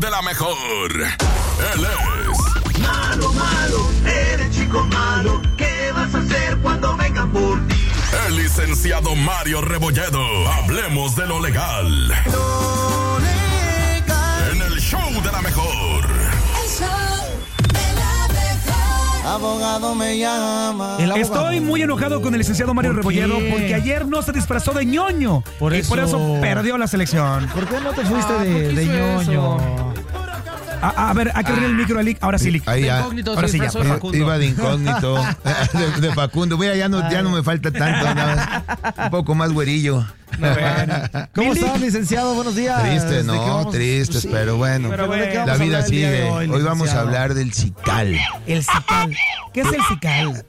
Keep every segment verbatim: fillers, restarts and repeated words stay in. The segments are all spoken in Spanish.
de la mejor. Él es... Malo, malo, eres chico malo. ¿Qué vas a hacer cuando vengan por ti? El licenciado Mario Rebolledo. Hablemos de lo legal. Lo legal. En el show de la mejor. El show de la mejor. Abogado me llama. Estoy muy enojado con el licenciado Mario Rebolledo porque ayer no se disfrazó de ñoño. Por y eso... por eso perdió la selección. ¿Por qué no te fuiste ah, de, de ñoño? A, a ver, hay que abrir el micro a Lick. Ahora sí, Lick. Ahí ya. Ahora sí, ya. Iba de incógnito. de, de Facundo. Mira, ya no, ya no me falta tanto. Nada más. Un poco más güerillo. ¿Cómo estás, licenciado? Buenos días. Tristes, no, vamos? tristes, sí, pero bueno. Pero bueno la vida sigue. Hoy, hoy vamos a hablar del cical. El cical. ¿Qué es el cical?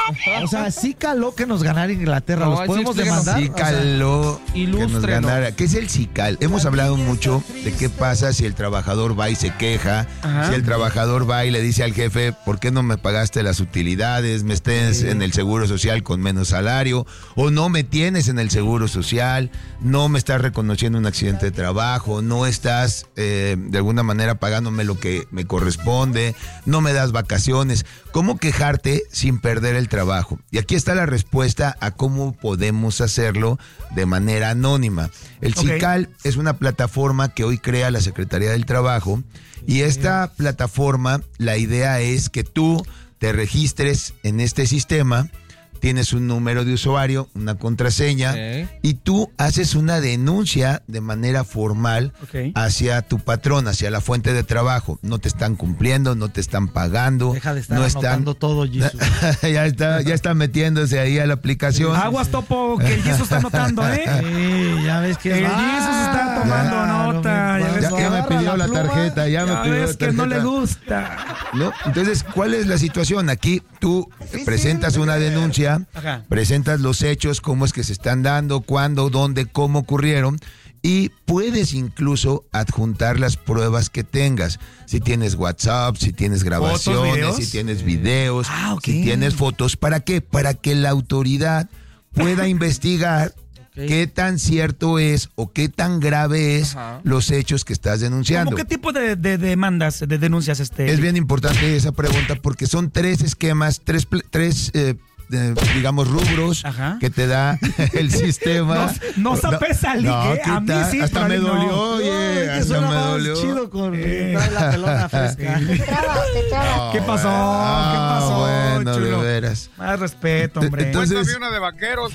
O sea, sí caló que nos ganara Inglaterra. ¿Los no, podemos sí demandar? Sí caló o sea, que nos ganara. ¿Qué es el cical? Hemos hablado mucho de qué pasa si el trabajador va y se queja. Ajá. Si el trabajador va y le dice al jefe, ¿por qué no me pagaste las utilidades? Me estés sí. en el seguro social con menos salario. O no me tienes en el seguro social. No me estás reconociendo un accidente de trabajo. No estás eh, de alguna manera pagándome lo que me corresponde. No me das vacaciones. ¿Cómo quejarte sin perder el trabajo? Y aquí está la respuesta a cómo podemos hacerlo de manera anónima. El okay. cical es una plataforma que hoy crea la Secretaría del Trabajo y esta sí. plataforma, la idea es que tú te registres en este sistema. Tienes un número de usuario, una contraseña, okay. y tú haces una denuncia de manera formal okay. hacia tu patrón, hacia la fuente de trabajo. No te están cumpliendo, no te están pagando. Deja de estar no anotando están... todo, Jesús. ya está, ya está metiéndose ahí a la aplicación. Aguas, Topo, que el Jesús está anotando, ¿eh? Sí, ya ves que... El Jesús está tomando ya, nota. Ya, ves ya, que ya me pidió la, la tarjeta, ya, ya me pidió ves la tarjeta. que no le gusta. ¿No? Entonces, ¿cuál es la situación? Aquí tú sí, presentas sí, una denuncia. Ajá. Presentas los hechos, cómo es que se están dando, cuándo, dónde, cómo ocurrieron y puedes incluso adjuntar las pruebas que tengas. Si tienes WhatsApp, si tienes grabaciones, si tienes videos, ah, okay. si tienes fotos. ¿Para qué? Para que la autoridad pueda investigar okay. qué tan cierto es o qué tan grave es Ajá. los hechos que estás denunciando. ¿Cómo qué tipo de, de demandas, de denuncias? este? Es bien importante esa pregunta porque son tres esquemas, tres... tres eh, De, digamos rubros Ajá. que te da el sistema. No, no sabe salir, no, ¿eh? A mí sí, hasta me dolió, no. oye, no, hasta me dolió. Chido con eh. la pelona fresca. Te trabas, te trabas. ¿Qué pasó? Ah, ¿Qué pasó? Bueno, chulo? De veras. Más respeto, hombre. Entonces, una de vaqueros.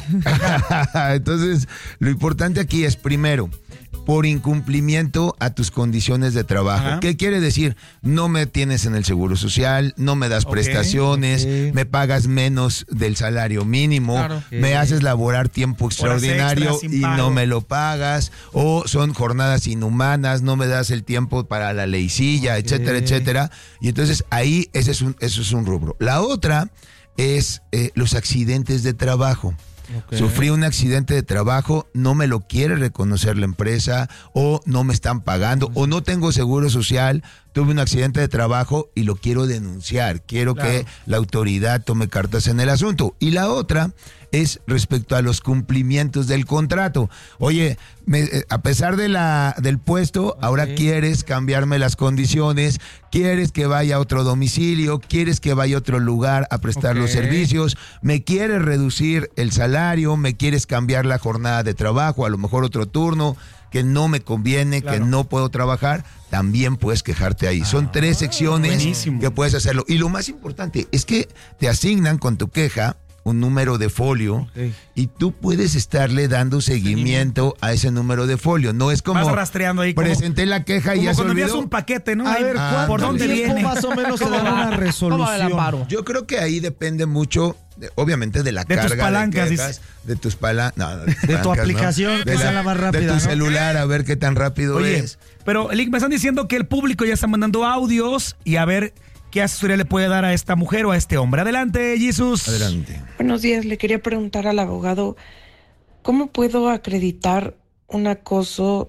Entonces, lo importante aquí es primero por incumplimiento a tus condiciones de trabajo. Ajá. ¿Qué quiere decir? No me tienes en el seguro social, no me das okay, prestaciones, okay. me pagas menos del salario mínimo, claro, okay. me haces laborar tiempo extraordinario y pago. No me lo pagas, o son jornadas inhumanas, no me das el tiempo para la leycilla, okay. etcétera, etcétera. Y entonces ahí ese es un, eso es un rubro. La otra es eh, los accidentes de trabajo. Okay. Sufrí un accidente de trabajo, no me lo quiere reconocer la empresa o no me están pagando o no tengo seguro social, tuve un accidente de trabajo y lo quiero denunciar, quiero claro. que la autoridad tome cartas en el asunto. Y la otra es respecto a los cumplimientos del contrato. Oye, me, a pesar de la del puesto, okay. ahora quieres cambiarme las condiciones, quieres que vaya a otro domicilio, quieres que vaya a otro lugar a prestar okay. los servicios, me quieres reducir el salario, me quieres cambiar la jornada de trabajo, a lo mejor otro turno que no me conviene, claro. que no puedo trabajar, también puedes quejarte ahí. Ah, Son tres secciones buenísimo. Que puedes hacerlo. Y lo más importante es que te asignan con tu queja un número de folio okay. y tú puedes estarle dando seguimiento a ese número de folio. No es como vas rastreando ahí como, presenté la queja y como ya se cuando olvidó. envías un paquete, ¿no? A ver, ah, ¿por dónde viene? Más o menos te dan una resolución. Yo creo que ahí depende mucho, de, obviamente, de la de carga tus palancas, de quejas, de tus palancas, no, de, de tu aplicación, ¿no? que de sea la, la más rápida, de tu ¿no? celular, a ver qué tan rápido Oye, es. Pero, Lick, me están diciendo que el público ya está mandando audios y a ver qué asesoría le puede dar a esta mujer o a este hombre. Adelante, Jesús. Adelante. Buenos días, le quería preguntar al abogado, ¿cómo puedo acreditar un acoso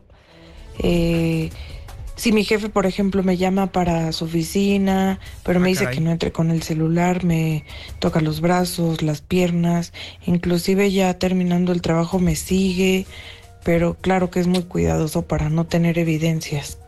eh, si mi jefe, por ejemplo, me llama para su oficina, pero me ah, dice caray. que no entre con el celular, me toca los brazos, las piernas, inclusive ya terminando el trabajo me sigue, pero claro que es muy cuidadoso para no tener evidencias?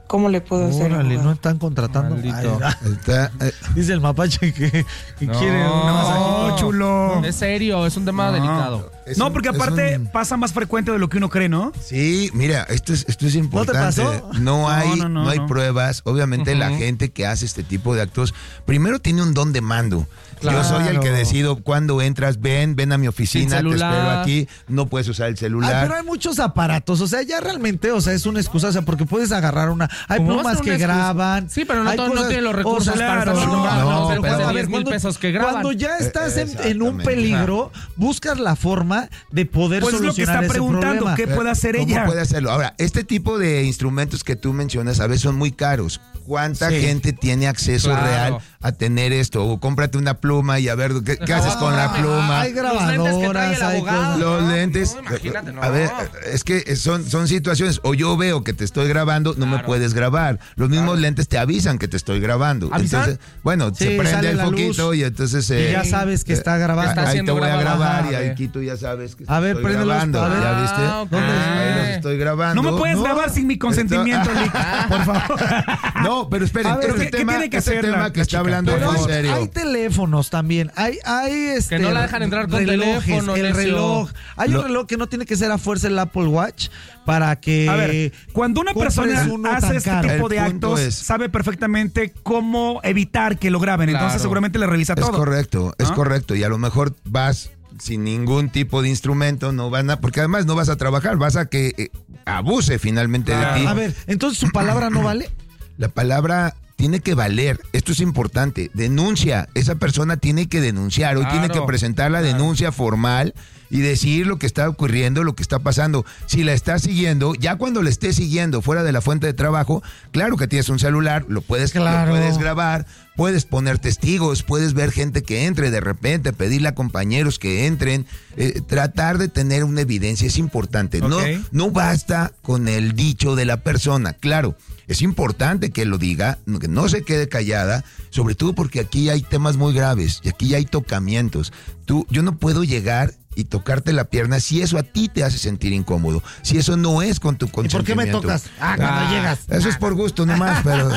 ¿Cómo le puedo hacer? Órale, abogado? no están contratando. Maldito. Ay, Está, eh, dice el mapache que, que No. quiere un masajito chulo. Es serio, es un tema No. delicado. es No, un- porque es aparte un- pasa más frecuente de lo que uno cree, ¿no? Sí, mira, esto es, esto es importante. pasó? No hay, No, no, no, no, hay no. pruebas. Obviamente la Ujú. gente que hace este tipo de actos, primero tiene un don de mando. Yo soy el que Claro. decido cuándo entras, ven, ven a mi oficina, te celular. espero aquí, no puedes usar el Ay, celular. pero hay muchos aparatos, o sea, ya realmente, o sea, es una excusa, o sea, porque puedes agarrar una, hay ¿Cómo va a plumas ser que una excusa? graban. Sí, pero no hay todo- no tienen los recursos o sea, para claro, estar no, grabando, no, pero pero de a ver, diez mil cuando- pesos que graban. Cuando ya estás Eh, en, en un exactamente. peligro, buscas la forma de poder Pues es lo que solucionar está ese preguntando, problema. ¿qué puede hacer ¿Cómo ella? puede hacerlo? Ahora, este tipo de instrumentos que tú mencionas a veces son muy caros. ¿Cuánta Sí. gente tiene acceso Claro. real a tener esto? O cómprate una pluma y a ver, ¿qué, qué haces con la pluma? Hay Los lentes que trae grabadoras, el hay abogado. cosas. Los No, lentes. no, imagínate, no. A ver, es que son, son situaciones. O yo veo que te estoy grabando, no me Claro. puedes grabar. Los mismos lentes te avisan que te estoy grabando. ¿Avisan? Entonces, bueno, Sí, se prende sale el la foquito luz. y entonces. Y eh, ya sabes que está grabando. Está ahí te siendo voy a grabado. grabar y Ajá, ahí ve. quito, ya sabes que A ver, estoy préndelos, grabando. a ver. ¿Ya viste? Ah, ok. ¿Dónde? Ahí los estoy grabando. No me puedes No. grabar sin mi consentimiento, Esto- Lick, por favor. No, pero esperen, A ver, este ¿qué- qué tema, tiene que este hacer la- tema que la está chica? hablando es Pero muy hay, serio. hay teléfonos también, hay, hay este, Que no la dejan entrar con relojes, teléfono, el necio. reloj. Hay Lo- un reloj que no tiene que ser a fuerza el Apple Watch para que A ver, cuando una compres persona uno hace tan este caro. tipo El de punto actos, es- sabe perfectamente cómo evitar que lo graben. Entonces Claro. seguramente le revisa Es todo. correcto, es ¿Ah? correcto. Y a lo mejor vas sin ningún tipo de instrumento, no van a, porque además no vas a trabajar, vas a que eh, abuse finalmente Claro. de ti. A ver, entonces su palabra no vale. La palabra tiene que valer, esto es importante, denuncia, esa persona tiene que denunciar, hoy Claro, tiene que presentar la claro. denuncia formal y decir lo que está ocurriendo, lo que está pasando. Si la estás siguiendo, ya cuando la estés siguiendo fuera de la fuente de trabajo, claro que tienes un celular, lo puedes, lo Claro. puedes grabar, puedes poner testigos, puedes ver gente que entre de repente, pedirle a compañeros que entren, eh, tratar de tener una evidencia es importante. Ok. No, no basta con el dicho de la persona, claro. Es importante que lo diga, no- que no se quede callada, sobre todo porque aquí hay temas muy graves y aquí hay tocamientos. Tú, yo no puedo llegar y tocarte la pierna si eso a ti te hace sentir incómodo, si eso no es con tu ¿Y por qué consentimiento. me tocas? Ah, cuando Ah. llegas. Eso es por gusto nomás, pero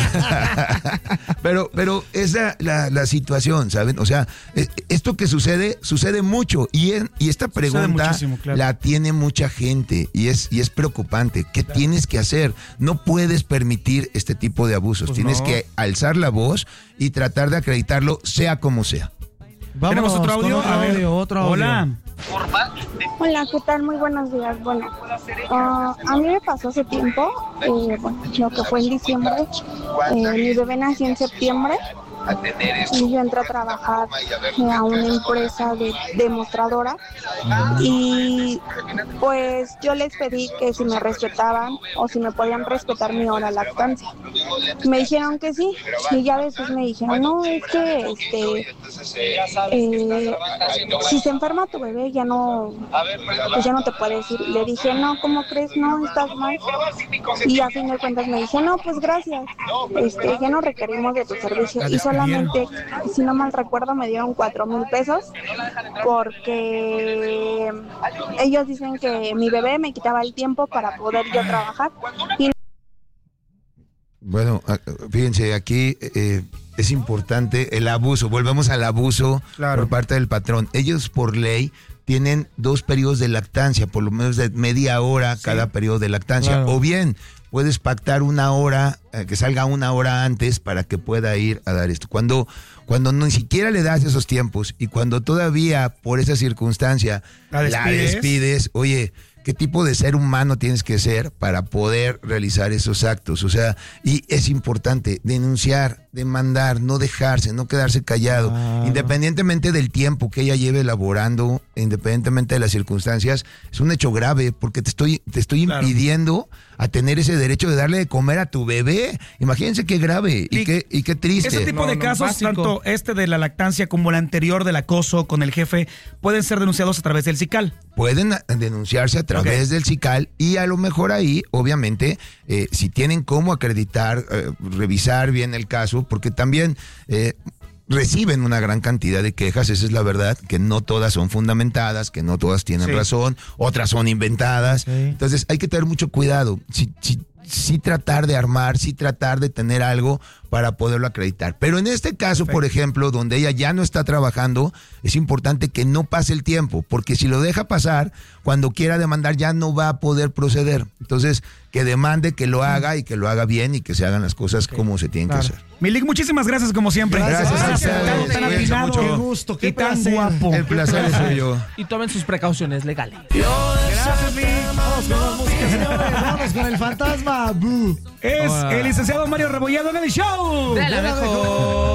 pero pero esa la, la situación, ¿saben? O sea, eh, esto que sucede sucede mucho y en- y esta pregunta muchísimo, claro. la tiene mucha gente y es y es preocupante. ¿Qué tienes que hacer? No puedes permitir este tipo de abusos. Pues tienes no. que alzar la voz y tratar de acreditarlo sea como sea. ¿Tenemos otro con audio? Otro A ver. audio, otro audio. Hola. Hola, ¿qué tal? Muy buenos días. Bueno, ah, a mí me pasó hace tiempo, eh, bueno, lo que fue en diciembre. Eh, mi bebé nació en septiembre y yo entré a trabajar eh, a una empresa de demostradora y pues yo les pedí que si me respetaban o si me podían respetar mi hora lactancia. Me dijeron que sí y ya después me dijeron, no, es que este, eh, si se enferma tu bebé ya no, pues ya no te puedes ir. Le dije, no, ¿cómo crees? No, estás mal. Y a fin de cuentas me dice, no, pues gracias, este, ya no requerimos de tu servicio. Y solamente, si no mal recuerdo, me dieron cuatro mil pesos porque ellos dicen que mi bebé me quitaba el tiempo para poder yo trabajar. Y Bueno, ah, fíjense, aquí eh, es importante el abuso. Volvemos al abuso Claro. por parte del patrón. Ellos por ley tienen dos periodos de lactancia, por lo menos de media hora cada periodo de lactancia. Claro. O bien puedes pactar una hora, eh, que salga una hora antes para que pueda ir a dar esto. Cuando, cuando ni siquiera le das esos tiempos y cuando todavía por esa circunstancia La la despides. despides, oye, ¿qué tipo de ser humano tienes que ser para poder realizar esos actos? O sea, y es importante denunciar, demandar, no dejarse, no quedarse callado, Ah. independientemente del tiempo que ella lleve elaborando, independientemente de las circunstancias, es un hecho grave porque te estoy, te estoy Claro. impidiendo a tener ese derecho de darle de comer a tu bebé. Imagínense qué grave y Y qué, y qué triste. Ese tipo No, de no, casos, básico. tanto este de la lactancia como el anterior del acoso con el jefe, pueden ser denunciados a través del C I C A L. Pueden a- denunciarse a través Ok. del C I C A L y a lo mejor ahí, obviamente, eh, si tienen cómo acreditar, eh, revisar bien el caso, porque también eh, reciben una gran cantidad de quejas, esa es la verdad, que no todas son fundamentadas, que no todas tienen Sí. razón, otras son inventadas. Sí. Entonces hay que tener mucho cuidado. Si, si sí tratar de armar, sí tratar de tener algo para poderlo acreditar. Pero en este caso, Perfecto. por ejemplo, donde ella ya no está trabajando, es importante que no pase el tiempo, porque si lo deja pasar, cuando quiera demandar ya no va a poder proceder. Entonces, que demande, que lo haga y que lo haga bien y que se hagan las cosas okay. como se tienen claro. que hacer. Milik, muchísimas gracias como siempre. Gracias, gracias, gracias gracias tan, tan atinado, qué gusto, qué y tan placer. guapo. El placer soy yo. Y tomen sus precauciones legales. Gracias, Milik. Vamos con la música, señores. Vamos con el fantasma. Es el licenciado Mario Rebolledo en el show. De la mejor.